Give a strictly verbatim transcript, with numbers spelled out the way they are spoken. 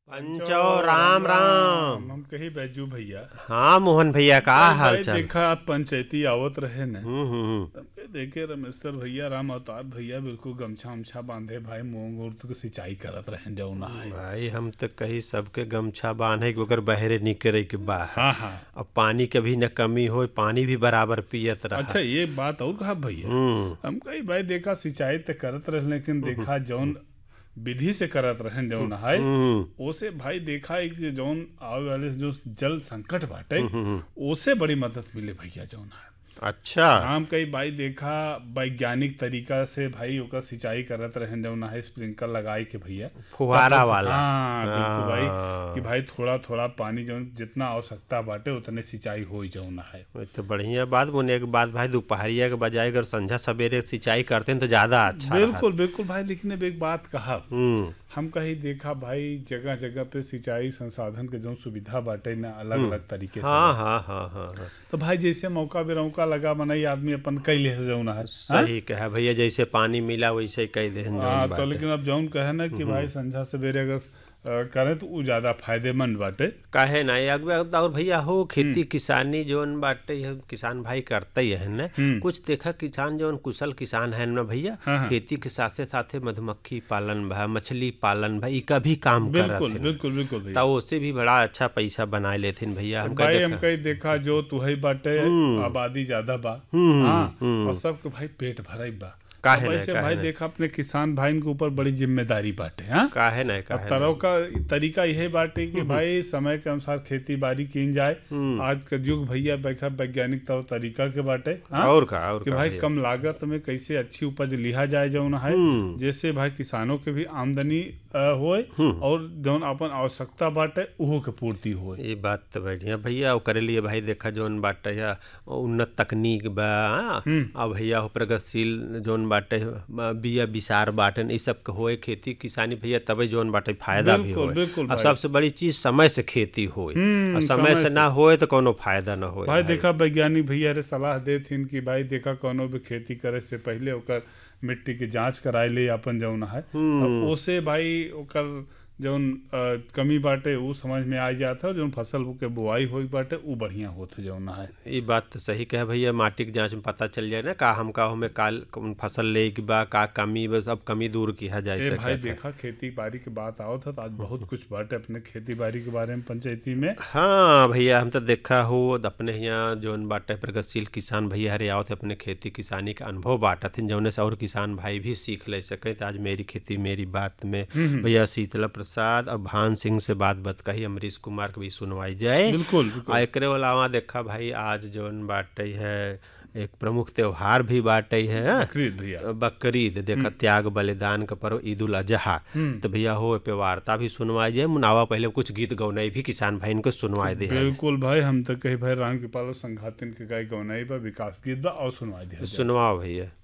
पंचो राम राम। हम कही बैजू भैया। हाँ मोहन भैया का भाई हाल भाई चाल। देखा आप पंचायती आवत रहे न, हम्म हम्म हम्म। तब के देखे रमेश्वर भैया राम अवतार भैया बिल्कुल गमछा उमछा बांधे भाई मूंग उर्द को सिंचाई करत रहे जौना है। भाई हम तो कही सबके गमछा बांधे के ओकर बहरे निकले के बाहर। हाँ हाँ। अब पानी के भी न कमी हो, पानी भी बराबर पियत रहा। अच्छा ये बात और कहा भैया, हम्म हम कही भाई देखा सिंचाई तो करत रहे लेकिन देखा जौन विधि से करत रहे जौन है हम्म ओसे भाई देखा एक जौन आवे वाले जो जल संकट बाटे हम्म। ओसे बड़ी मदद मिले भैया जौन है। अच्छा हम कई भाई देखा वैज्ञानिक तरीका से भाई ओकर सिंचाई करत रहे जौन है स्प्रिंकलर लगाई के भैया फुहारा तब वाला। हाँ बिल्कुल भाई हाँ। कि भाई थोड़ा थोड़ा पानी जौन जितना आवश्यकता बाटे उतने सिंचाई हो जौन है। ये तो बढ़िया बात बोने एक बात भाई, दोपहरिया के बजाय अगर संझा सवेरे सिंचाई करते हैं तो ज्यादा अच्छा रहत। बिल्कुल बिल्कुल भाई, लेकिन अब एक बात कहा हम्म हम कहीं देखा भाई जगह जगह पे सिंचाई संसाधन के जो सुविधा बाटे ना अलग अलग तरीके से हाँ बा। हाँ हाँ हाँ हाँ। तो भाई जैसे मौका बेरौका लगा बनाई आदमी अपन कैले जौन है। सही कहा भैया, जैसे पानी मिला वैसे ही कह दे। हाँ तो लेकिन अब जौन कहे ना कि भाई संझा सवेरे अगर अ, करें तो वो ज्यादा फायदेमंद बाटे। काहे ना अगवे और भैया हो खेती किसानी जोन बाटे ये किसान भाई करते ही है ना। हम्म। कुछ देखा किसान जोन कुशल किसान है ना भैया, हाँ, हाँ। खेती के साथे साथे मधुमक्खी पालन भा, मछली पालन भाई का भी काम करत बिल्कुल है। बिल्कुल बिल्कुल भैया। तो उससे भी बड़ा अच्छा पैसा बनाए लेथिन भैया। हम भाई कह हम देखा कहीं देखा जो तुहई बाटे हम्म। आबादी ज्यादा बा। हम्म, हाँ हम्म। और सबके भाई पेट भराई बा। काहे अब ना, ऐसे काहे भाई ना। देखा अपने किसान भाई के ऊपर बड़ी जिम्मेदारी बाटे। हाँ काहे ना अब काहे ना। तरह का तरीका यही बाटे कि भाई समय के अनुसार खेती बाड़ी की जाए। हम्म। आज का युग भैया बैठा वैज्ञानिक तौर तरीका के बाटे। हाँ? और का और कि का भाई भैया। कम लागत में कैसे अच्छी उपज लिया जाए जौन है, हम्म। जैसे भाई किसानों के भी आमदनी अ, होए और जौन अपन आवश्यकता बाटे उहो के पूर्ति होए। ये बात तो बढ़िया भैया, ओकरे लिए भाई देखा जोन बाटे है उन्नत तकनीक बा। हाँ? अब भैया हो प्रगतिशील जोन बाटे बिया बिसार बाटन ई सब के होए खेती किसानी भैया, तबे जोन बाटे फायदा भी बिल्कुल, होए। बिल्कुल अब भाई। सबसे बड़ी चीज समय से खेती होए। हम्म, अब समय समय से ना होए तो कोनो फायदा ना होए भाई देखा वैज्ञानिक भैया रे सलाह देथिन कि भाई देखा कोनो भी खेती करे से पहले ओकर मिट्टी के जांच कराए ले अपन जौन है। अब ओसे भाई ओकर जौन अ, कमी बाटे उ समझ में आ जाता है, जौन फसल के बुआई होई बाटे उ बढ़िया होत जौन है। ये बात तो सही कहे भैया, माटी के जांच में पता चल जाए ना का हमका हमें काल कौन फसल ले के बा का कमी बा, सब कमी दूर किया जाए ए भाई सके। देखा खेती बाड़ी की बात आवत है तो आज बहुत कुछ बाटे अपने खेती बाड़ी के बारे में पंचायती में। हाँ भैया, हम तो देखा हो अपने यहाँ जोन बाटे प्रगतिशील किसान भैया हरे आवत अपने खेती किसानी का अनुभव बांटत हैं, जौने से और किसान भाई भी सीख ले सके। तो आज मेरी खेती मेरी बात में भैया शीतला प्रसाद और भान सिंह से बात बत कही, अमरीश कुमार के भी सुनवाई जाए। बिल्कुल बिल्कुल। आ एकरे अलावा देखा भाई आज जोन बाटे है एक प्रमुख त्योहार भी बाटे है। हाँ? बकरीद भैया। बकरीद देखा त्याग बलिदान का पर्व ईद उल अजहा। तो भैया हो पे वार्ता भी सुनवाई जाए, मुनावा पहले कुछ गीत गौनाई भी किसान भाई इनको सुनवाई दे। बिल्कुल भाई, हम तो कही भाई राम कृपाल संघातिन के गाय गौनाई बा विकास गीत बा और सुनवाई दिया जाए। सुनवाओ भैया।